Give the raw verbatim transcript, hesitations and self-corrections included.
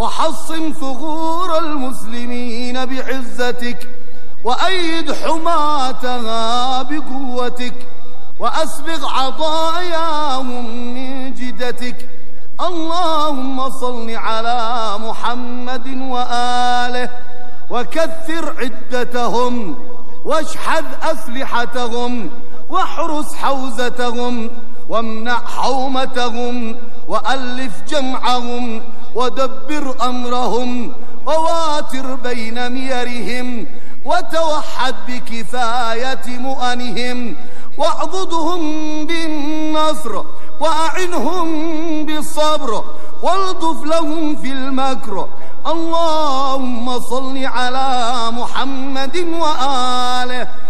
وحصن ثغور المسلمين بعزتك، وأيد حماتها بقوتك، وأسبغ عطاياهم من جدتك. اللهم صل على محمد وآله، وكثر عدتهم، واشحذ أسلحتهم، واحرس حوزتهم، وامنع حومتهم، وألف جمعهم، ودبر أمرهم، وواتر بين ميرهم، وتوحد بكفاية مؤنهم، واعضدهم بالنصر، وأعنهم بالصبر، والطف لهم في المكر. اللهم صل على محمد وآله